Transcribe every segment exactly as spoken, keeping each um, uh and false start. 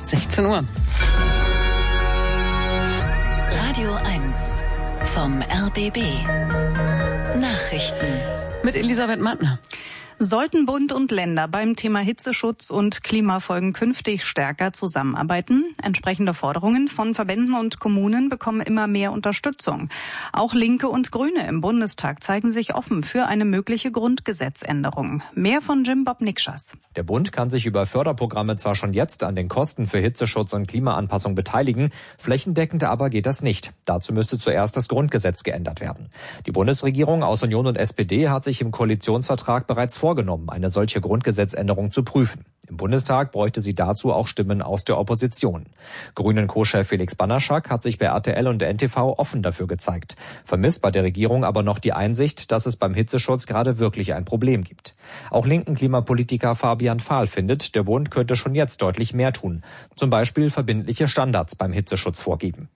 sechzehn Uhr. Radio eins vom R B B. Nachrichten. Mit Elisabeth Mattner. Sollten Bund und Länder beim Thema Hitzeschutz und Klimafolgen künftig stärker zusammenarbeiten? Entsprechende Forderungen von Verbänden und Kommunen bekommen immer mehr Unterstützung. Auch Linke und Grüne im Bundestag zeigen sich offen für eine mögliche Grundgesetzänderung. Mehr von Jim Bob Nikschas. Der Bund kann sich über Förderprogramme zwar schon jetzt an den Kosten für Hitzeschutz und Klimaanpassung beteiligen, flächendeckend aber geht das nicht. Dazu müsste zuerst das Grundgesetz geändert werden. Die Bundesregierung aus Union und S P D hat sich im Koalitionsvertrag bereits vorgenommen, vorgenommen, eine solche Grundgesetzänderung zu prüfen. Im Bundestag bräuchte sie dazu auch Stimmen aus der Opposition. Grünen-Co-Chef Felix Banaschak hat sich bei R T L und N T V offen dafür gezeigt, vermisst bei der Regierung aber noch die Einsicht, dass es beim Hitzeschutz gerade wirklich ein Problem gibt. Auch linken Klimapolitiker Fabian Fahl findet, der Bund könnte schon jetzt deutlich mehr tun, zum Beispiel verbindliche Standards beim Hitzeschutz vorgeben.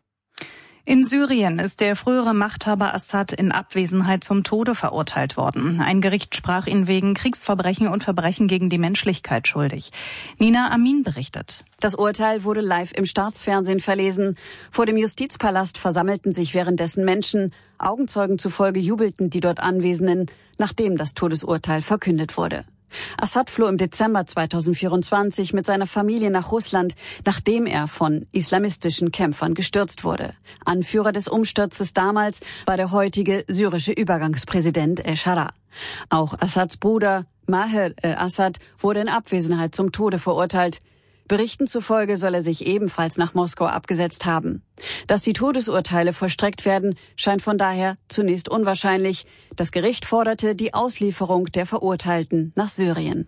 In Syrien ist der frühere Machthaber Assad in Abwesenheit zum Tode verurteilt worden. Ein Gericht sprach ihn wegen Kriegsverbrechen und Verbrechen gegen die Menschlichkeit schuldig. Nina Amin berichtet. Das Urteil wurde live im Staatsfernsehen verlesen. Vor dem Justizpalast versammelten sich währenddessen Menschen. Augenzeugen zufolge jubelten die dort Anwesenden, nachdem das Todesurteil verkündet wurde. Assad floh im Dezember zweitausendvierundzwanzig mit seiner Familie nach Russland, nachdem er von islamistischen Kämpfern gestürzt wurde. Anführer des Umsturzes damals war der heutige syrische Übergangspräsident al-Shara. Auch Assads Bruder Maher al-Assad wurde in Abwesenheit zum Tode verurteilt. Berichten zufolge soll er sich ebenfalls nach Moskau abgesetzt haben. Dass die Todesurteile vollstreckt werden, scheint von daher zunächst unwahrscheinlich. Das Gericht forderte die Auslieferung der Verurteilten nach Syrien.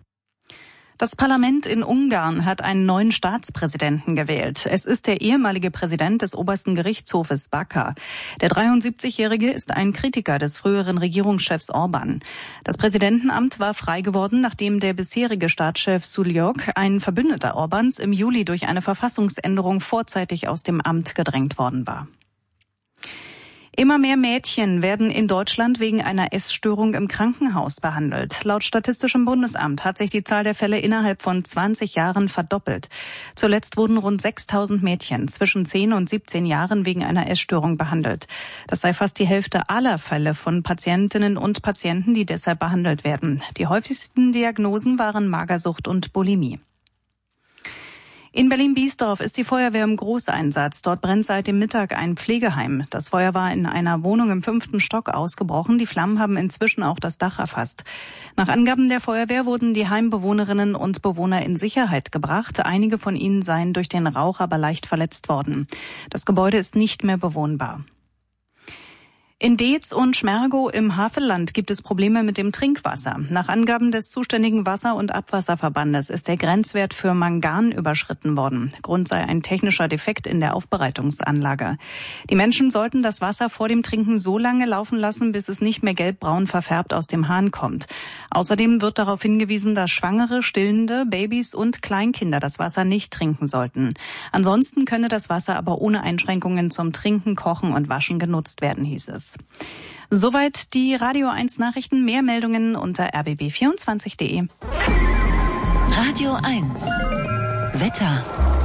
Das Parlament in Ungarn hat einen neuen Staatspräsidenten gewählt. Es ist der ehemalige Präsident des obersten Gerichtshofes Baka. Der dreiundsiebzigjährige ist ein Kritiker des früheren Regierungschefs Orban. Das Präsidentenamt war frei geworden, nachdem der bisherige Staatschef Suljok, ein Verbündeter Orbans, im Juli durch eine Verfassungsänderung vorzeitig aus dem Amt gedrängt worden war. Immer mehr Mädchen werden in Deutschland wegen einer Essstörung im Krankenhaus behandelt. Laut Statistischem Bundesamt hat sich die Zahl der Fälle innerhalb von zwanzig Jahren verdoppelt. Zuletzt wurden rund sechstausend Mädchen zwischen zehn und siebzehn Jahren wegen einer Essstörung behandelt. Das sei fast die Hälfte aller Fälle von Patientinnen und Patienten, die deshalb behandelt werden. Die häufigsten Diagnosen waren Magersucht und Bulimie. In Berlin-Biesdorf ist die Feuerwehr im Großeinsatz. Dort brennt seit dem Mittag ein Pflegeheim. Das Feuer war in einer Wohnung im fünften Stock ausgebrochen. Die Flammen haben inzwischen auch das Dach erfasst. Nach Angaben der Feuerwehr wurden die Heimbewohnerinnen und Bewohner in Sicherheit gebracht. Einige von ihnen seien durch den Rauch aber leicht verletzt worden. Das Gebäude ist nicht mehr bewohnbar. In Deetz und Schmergow im Havelland gibt es Probleme mit dem Trinkwasser. Nach Angaben des zuständigen Wasser- und Abwasserverbandes ist der Grenzwert für Mangan überschritten worden. Grund sei ein technischer Defekt in der Aufbereitungsanlage. Die Menschen sollten das Wasser vor dem Trinken so lange laufen lassen, bis es nicht mehr gelbbraun verfärbt aus dem Hahn kommt. Außerdem wird darauf hingewiesen, dass Schwangere, Stillende, Babys und Kleinkinder das Wasser nicht trinken sollten. Ansonsten könne das Wasser aber ohne Einschränkungen zum Trinken, Kochen und Waschen genutzt werden, hieß es. Soweit die Radio eins Nachrichten. Mehr Meldungen unter r b b vierundzwanzig punkt de. Radio eins Wetter.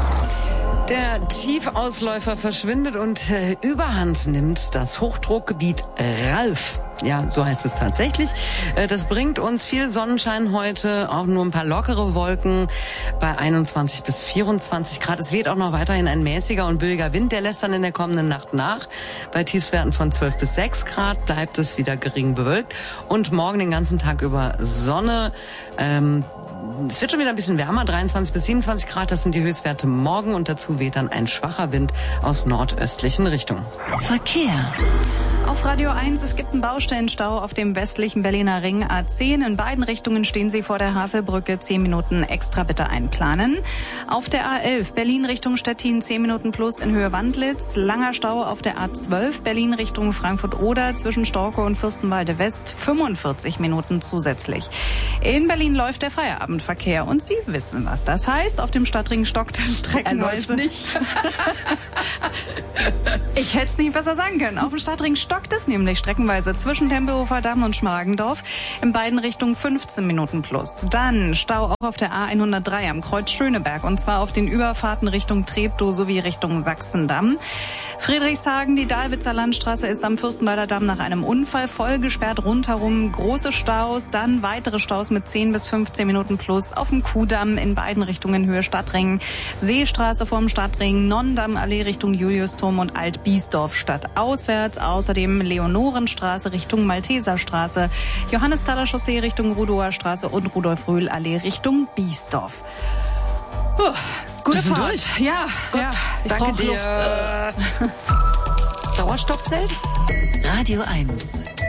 Der Tiefausläufer verschwindet und äh, Überhand nimmt das Hochdruckgebiet Ralf. Ja, so heißt es tatsächlich. Äh, das bringt uns viel Sonnenschein heute, auch nur ein paar lockere Wolken bei einundzwanzig bis vierundzwanzig Grad. Es weht auch noch weiterhin ein mäßiger und böiger Wind, der lässt dann in der kommenden Nacht nach. Bei Tiefstwerten von zwölf bis sechs Grad bleibt es wieder gering bewölkt und morgen den ganzen Tag über Sonne. Ähm, Es wird schon wieder ein bisschen wärmer, dreiundzwanzig bis siebenundzwanzig Grad, das sind die Höchstwerte morgen und dazu weht dann ein schwacher Wind aus nordöstlichen Richtungen. Verkehr. Auf Radio eins, es gibt einen Baustellenstau auf dem westlichen Berliner Ring A zehn. In beiden Richtungen stehen Sie vor der Havelbrücke. Zehn Minuten extra bitte einplanen. Auf der A elf, Berlin Richtung Stettin, zehn Minuten plus in Höhe Wandlitz. Langer Stau auf der A zwölf, Berlin Richtung Frankfurt-Oder zwischen Storkow und Fürstenwalde West. fünfundvierzig Minuten zusätzlich. In Berlin läuft der Feierabendverkehr und Sie wissen, was das heißt. Auf dem Stadtring stockt streckenweise. Er läuft nicht. Ich hätte es nicht besser sagen können. Auf dem Stadtring stockt hakt es nämlich streckenweise zwischen Tempelhofer Damm und Schmargendorf. In beiden Richtungen fünfzehn Minuten plus. Dann Stau auch auf der A hundertdrei am Kreuz Schöneberg und zwar auf den Überfahrten Richtung Treptow sowie Richtung Sachsendamm. Friedrichshagen, die Dahlwitzer Landstraße ist am Fürstenwalder Damm nach einem Unfall voll gesperrt rundherum. Große Staus, dann weitere Staus mit zehn bis fünfzehn Minuten plus auf dem Kuhdamm in beiden Richtungen Höhe Stadtring. Seestraße vorm Stadtring, Nonnendamm-Allee Richtung Juliusturm und Alt-Biesdorf stadtauswärts. Außerdem Leonorenstraße Richtung Malteserstraße, Johannesthaler Chaussee Richtung Rudower Straße und Rudolf-Röhl-Allee Richtung Biesdorf. Puh. Gute Wir sind Fahrt. durch. Ja, Gut, ja, ich danke brauch dir. Luft. Sauerstoffzelt? Radio eins.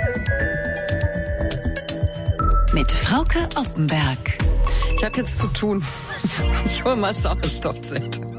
Mit Frauke Oppenberg. Ich habe jetzt zu tun. Ich hole mal Sauerstoffzelt.